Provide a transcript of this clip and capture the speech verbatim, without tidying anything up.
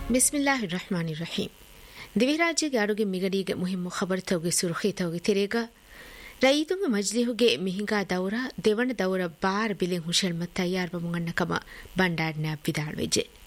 ಬಿಸ್ಮಿಲ್ಲಾಹಿರ್ ರಹಮಾನಿರ್ ರಹೀಂ. ದಿವಿರಾಜ್ಯಗೆ ಅಡುಗೆ ಮಿಗಡಿಗೆ ಮುಹಿಮ್ಮು ಖಬರ್ ತವಗೆ ಸುರ್ಖಿ ತವಗೆ ತೆರೆಗ ರೈತುಂಗ ಮಜ್ಲಿಹುಗೆ ಮಿಹಿಂಗಾ ದೌರ ದೇವಣ ದೌರ ಬಾರ್ ಬಿಲೆಂ ಹುಷಲ್ಮ ತಯ್ಯಾರ್ ಬಮುಗನ್ನಕಮ ಬಂಡಾಡ್ನ ವಿದಾಳ್ವೆಜೆ